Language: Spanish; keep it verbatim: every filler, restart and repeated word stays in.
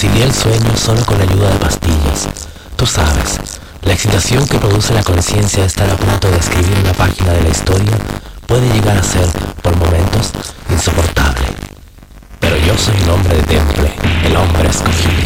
Concilié el sueño solo con la ayuda de pastillas. Tú sabes, la excitación que produce la conciencia de estar a punto de escribir una página de la historia puede llegar a ser, por momentos, insoportable. Pero yo soy un hombre de temple, el hombre escogido.